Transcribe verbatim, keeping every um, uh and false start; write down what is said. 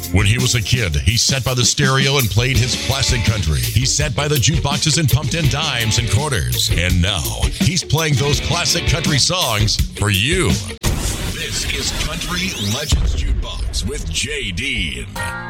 When he was a kid, he sat by the stereo and played his classic country. He sat by the jukeboxes and pumped in dimes and quarters. And now, he's playing those classic country songs for you. This is Country Legends Jukebox with J D.